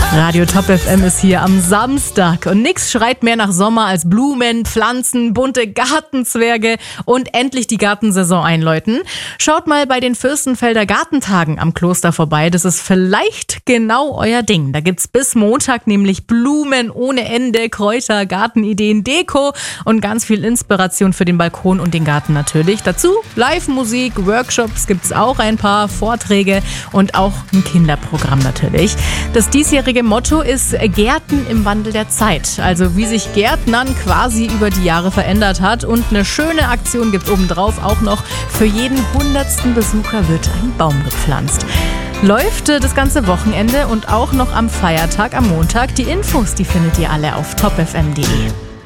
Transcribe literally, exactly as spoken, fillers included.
Radio Top F M ist hier am Samstag und nix schreit mehr nach Sommer als Blumen, Pflanzen, bunte Gartenzwerge und endlich die Gartensaison einläuten. Schaut mal bei den Fürstenfelder Gartentagen am Kloster vorbei, das ist vielleicht genau euer Ding. Da gibt's bis Montag nämlich Blumen ohne Ende, Kräuter, Gartenideen, Deko und ganz viel Inspiration für den Balkon und den Garten natürlich. Dazu Live-Musik, Workshops gibt's auch ein paar, Vorträge und auch ein Kinderprogramm natürlich. Das diesjährige Motto ist Gärten im Wandel der Zeit. Also wie sich Gärtnern quasi über die Jahre verändert hat. Und eine schöne Aktion gibt es obendrauf auch noch. Für jeden hundertsten Besucher wird ein Baum gepflanzt. Läuft das ganze Wochenende und auch noch am Feiertag am Montag. Die Infos, die findet ihr alle auf top f m punkt d e.